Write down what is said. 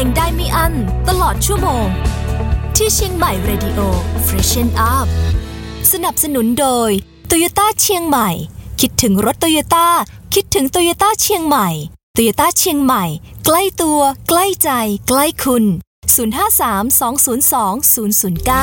งได้ไม่อั้นตลอดชั่วโมงที่เชียงใหม่ Radio Freshen Up สนับสนุนโดย Toyota เชียงใหม่คิดถึงรถ Toyota คิดถึง Toyota เชียงใหม่ Toyota เชียงใหม่ใกล้ตัวใกล้ใจใกล้คุณ 053 202 009